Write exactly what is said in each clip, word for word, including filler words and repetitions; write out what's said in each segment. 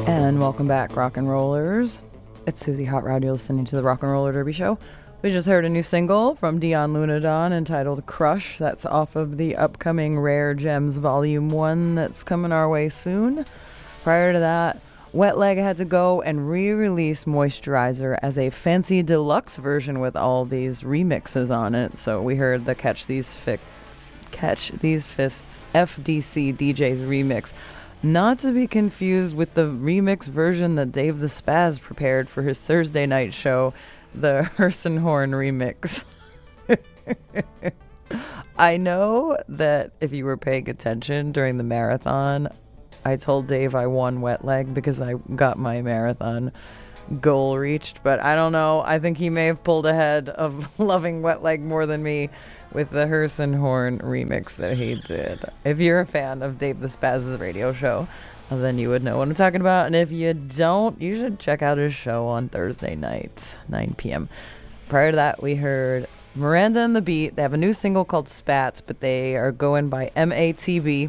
And welcome back, rock and rollers. It's Susie Hot Rod. You're listening to the Rock and Roller Derby Show. We just heard a new single from Dion Lunadon entitled Crush. That's off of the upcoming Rare Gems Volume one that's coming our way soon. Prior to that, Wet Leg had to go and re-release Moisturizer as a fancy deluxe version with all these remixes on it. So we heard the Catch These Fi- Catch These Fists F D C D Js remix. Not to be confused with the remix version that Dave the Spaz prepared for his Thursday night show, the Hersenhorn remix. I know that if you were paying attention during the marathon, I told Dave I won Wet Leg because I got my marathon goal reached, but I don't know. I think he may have pulled ahead of loving Wet Leg more than me with the Hersenhorn remix that he did. If you're a fan of Dave the Spaz's radio show, then you would know what I'm talking about. And if you don't, you should check out his show on Thursday nights, nine p.m. Prior to that, we heard Miranda and the Beat. They have a new single called Spats, but they are going by M A T B.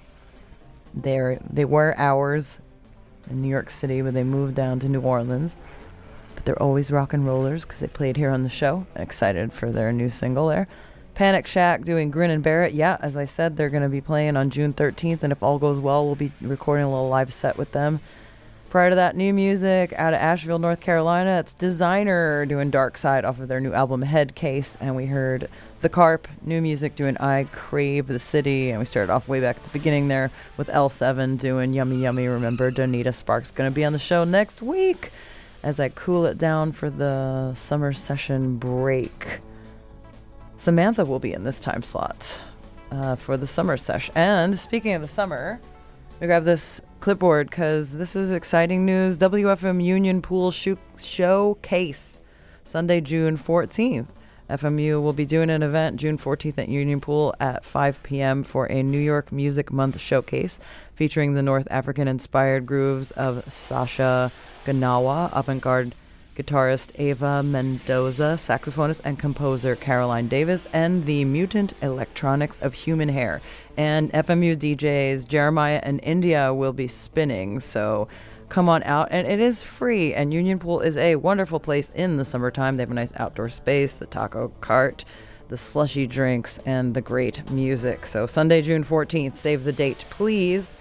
They're, they were Hours in New York City, but they moved down to New Orleans. But they're always rock and rollers because they played here on the show. Excited for their new single there. Panic Shack doing Grin and Bear It. Yeah, as I said, they're going to be playing on June thirteenth, and if all goes well, we'll be recording a little live set with them. Prior to that, new music out of Asheville, North Carolina. It's Designer doing Dark Side off of their new album Head Case, and we heard The Carp, new music doing I Crave the City, and we started off way back at the beginning there with L seven doing Yummy Yummy. Remember, Donita Sparks going to be on the show next week as I cool it down for the summer session break. Samantha will be in this time slot uh, for the summer sesh. And speaking of the summer, we grab this clipboard because this is exciting news. W F M Union Pool Sho- Showcase, Sunday, June fourteenth. F M U will be doing an event June fourteenth at Union Pool at five p.m. for a New York Music Month showcase featuring the North African-inspired grooves of Sasha Ganawa, avant-garde guitarist Ava Mendoza, saxophonist and composer Caroline Davis, and the mutant electronics of human hair. And F M U D Js Jeremiah and India will be spinning, so come on out. And it is free, and Union Pool is a wonderful place in the summertime. They have a nice outdoor space, the taco cart, the slushy drinks, and the great music. So Sunday, June fourteenth, save the date, please.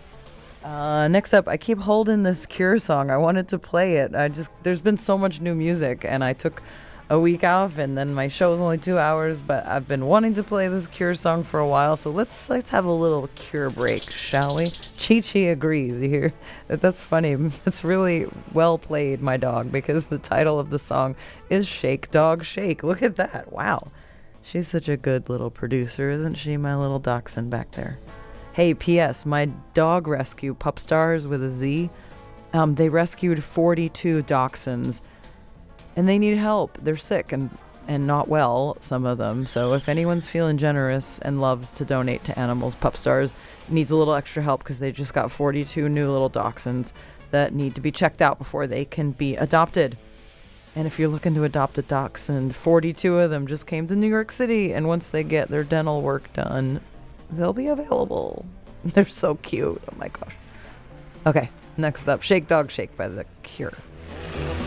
Uh, next up, I keep holding this Cure song. I wanted to play it. I just, there's been so much new music, and I took a week off, and then my show is only two hours, but I've been wanting to play this Cure song for a while, so let's let's have a little Cure break, shall we? Chi-Chi agrees. You hear? That's funny. It's really well played, my dog, because the title of the song is Shake Dog Shake. Look at that. Wow. She's such a good little producer, isn't she, my little dachshund back there? Hey, P S, my dog rescue, Pup Stars with a Z, um, they rescued forty-two dachshunds, and they need help. They're sick and, and not well, some of them. So if anyone's feeling generous and loves to donate to animals, Pup Stars needs a little extra help because they just got forty-two new little dachshunds that need to be checked out before they can be adopted. And if you're looking to adopt a dachshund, forty-two of them just came to New York City, and once they get their dental work done, they'll be available. They're so cute. Oh my gosh. Okay, next up, Shake Dog Shake by The Cure.